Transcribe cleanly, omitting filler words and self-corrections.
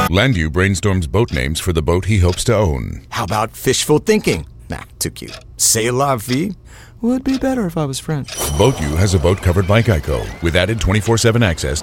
Landu brainstorms boat names for the boat he hopes to own. How about fishful thinking? Nah, too cute. C'est la vie? Would be better if I was French. BoatU has a boat covered by Geico with added 24/7 access